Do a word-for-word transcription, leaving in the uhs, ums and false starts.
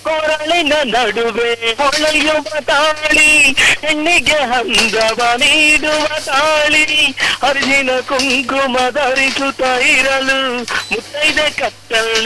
ಕೊರಳಿನ ನಡುವೆ ಹೊಳೆಯುವ ತಾಳಿ, ಹೆಣ್ಣಿಗೆ ಹಂದವ ನೀಡುವ ತಾಳಿ, ಅರ್ಜಿನ ಕುಂಕುಮ ಧರಿಸುತ್ತ ಇರಲು ಮುತ್ತೈದೆ ಕತ್ತಲ್ಲಿ